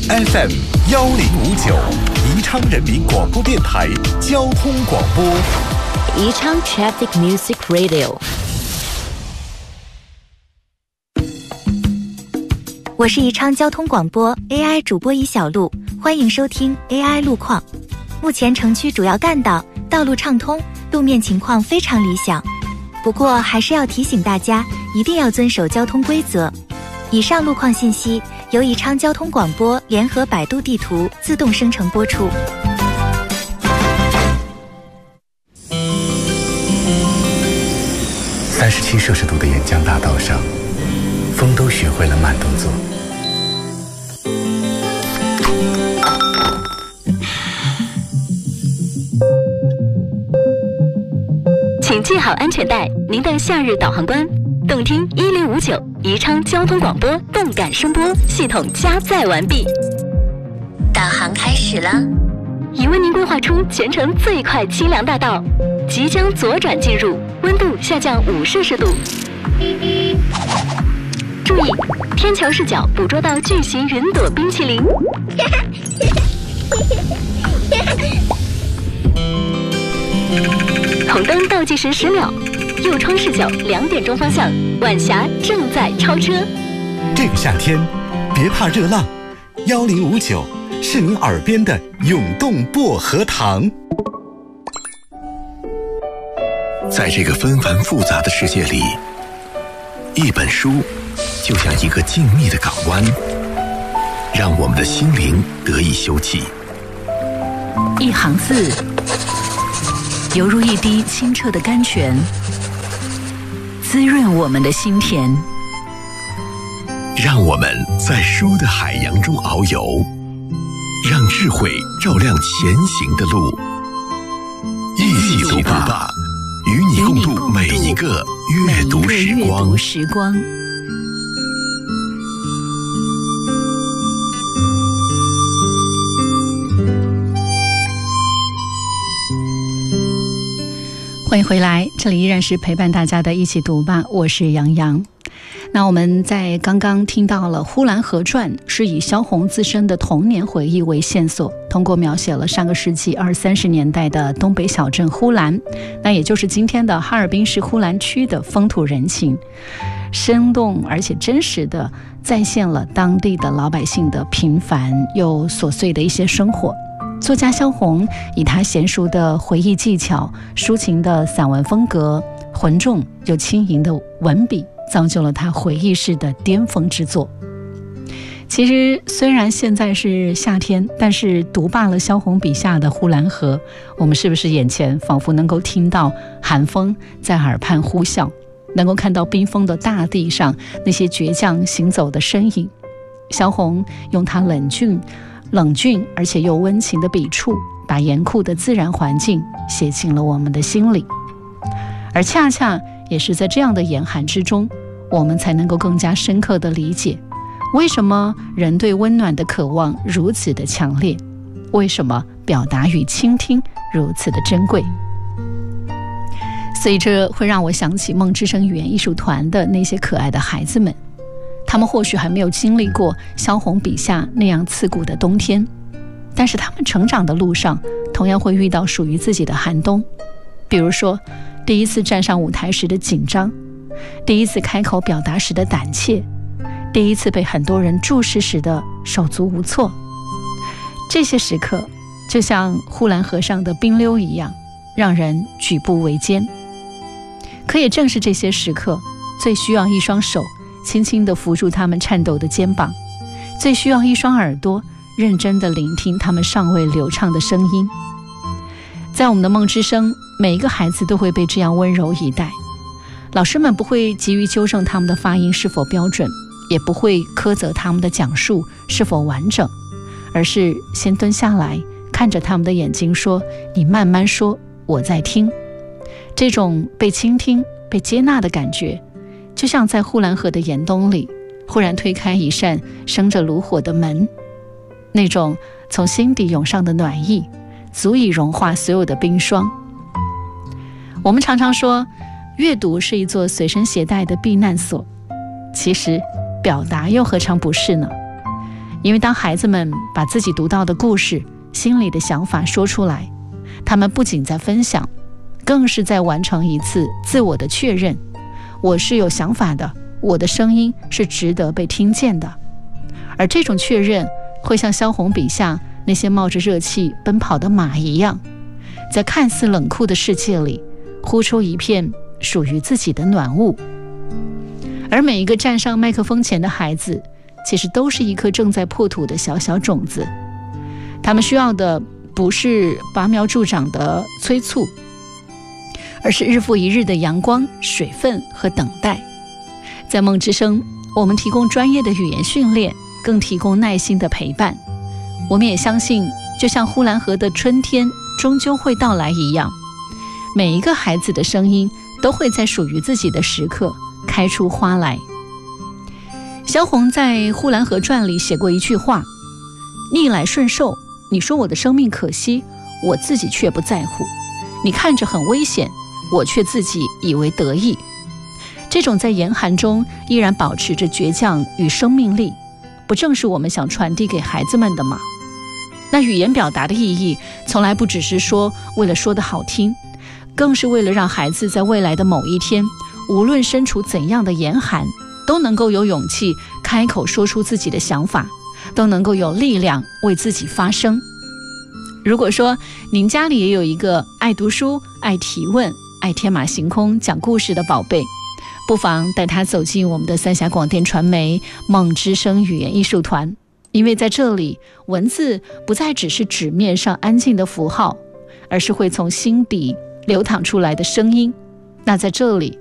FM 1059，宜昌人民广播电台交通广播。 宜昌 Traffic Music Radio。 我是宜昌交通广播 AI 主播一小璐，欢迎收听 AI 路况。目前城区主要干道道路畅通，路面情况非常理想。不过还是要提醒大家，一定要遵守交通规则。以上路况信息由宜昌交通广播联合百度地图自动生成播出。 37摄氏度的沿江大道上，风都学会了慢动作。 请系好安全带，您的夏日导航官。动听1059，宜昌交通广播动感声波系统加载完毕， 导航开始了， 已为您规划出全程最快清凉大道，即将左转进入，温度下降5摄氏度。注意，天桥视角捕捉到巨型云朵冰淇淋。红灯倒计时10秒，右窗视角2点钟方向，晚霞正在超车。 这个夏天，别怕热浪，1059是您耳边的涌动薄荷糖。 在这个纷繁复杂的世界里，一本书就像一个静谧的港湾，让我们的心灵得以休憩。 一行字，犹如一滴清澈的甘泉，滋润我们的心田。 让我们在书的海洋中遨游，让智慧照亮前行的路。一起读吧，与你共度每一个阅读时光。 欢迎回来，这里依然是陪伴大家的一起读吧，我是杨洋。那我们在刚刚听到了《呼兰河传》，是以萧红自身的童年回忆为线索，通过描写了上个世纪20、30年代的东北小镇呼兰，那也就是今天的哈尔滨市呼兰区的风土人情，生动而且真实的再现了当地的老百姓的平凡又琐碎的一些生活。作家萧红以他娴熟的回忆技巧、抒情的散文风格、浑重又轻盈的文笔，造就了他回忆式的巅峰之作。其实虽然现在是夏天，但是读罢了萧红笔下的呼兰河，我们是不是眼前仿佛能够听到寒风在耳畔呼啸，能够看到冰封的大地上那些倔强行走的身影？萧红用他冷峻而且又温情的笔触，把严酷的自然环境写进了我们的心里。而恰恰也是在这样的严寒之中，我们才能够更加深刻地理解，为什么人对温暖的渴望如此的强烈，为什么表达与倾听如此的珍贵。所以这会让我想起梦之声语言艺术团的那些可爱的孩子们，他们或许还没有经历过萧红笔下那样刺骨的冬天，但是他们成长的路上同样会遇到属于自己的寒冬。比如说第一次站上舞台时的紧张，第一次开口表达时的胆怯，第一次被很多人注视时的手足无措。这些时刻就像呼兰河上的冰溜一样，让人举步维艰。可也正是这些时刻，最需要一双手轻轻地扶住他们颤抖的肩膀，最需要一双耳朵认真地聆听他们尚未流畅的声音。在我们的梦之声，每一个孩子都会被这样温柔以待，老师们不会急于纠正他们的发音是否标准，也不会苛责他们的讲述是否完整，而是先蹲下来，看着他们的眼睛说，你慢慢说，我在听。这种被倾听、被接纳的感觉，就像在呼兰河的严冬里忽然推开一扇生着炉火的门，那种从心底涌上的暖意足以融化所有的冰霜。我们常常说阅读是一座随身携带的避难所，其实表达又何尝不是呢？ 因为当孩子们把自己读到的故事、心里的想法说出来，他们不仅在分享，更是在完成一次自我的确认。我是有想法的，我的声音是值得被听见的。而这种确认会像萧红笔下那些冒着热气奔跑的马一样，在看似冷酷的世界里呼出一片属于自己的暖雾。而每一个站上麦克风前的孩子，其实都是一颗正在破土的小小种子，他们需要的不是拔苗助长的催促，而是日复一日的阳光、水分和等待。在梦之声，我们提供专业的语言训练，更提供耐心的陪伴。我们也相信，就像呼兰河的春天终究会到来一样，每一个孩子的声音都会在属于自己的时刻开出花来。萧红在《呼兰河传》里写过一句话：逆来顺受，你说我的生命可惜，我自己却不在乎；你看着很危险，我却自己以为得意。这种在严寒中依然保持着倔强与生命力，不正是我们想传递给孩子们的吗？那语言表达的意义，从来不只是说为了说得好听，更是为了让孩子在未来的某一天，无论身处怎样的严寒，都能够有勇气开口说出自己的想法，都能够有力量为自己发声。如果说您家里也有一个爱读书、爱提问、爱天马行空讲故事的宝贝，不妨带他走进我们的三峡广电传媒梦之声语言艺术团，因为在这里，文字不再只是纸面上安静的符号，而是会从心底流淌出来的声音。那在这里，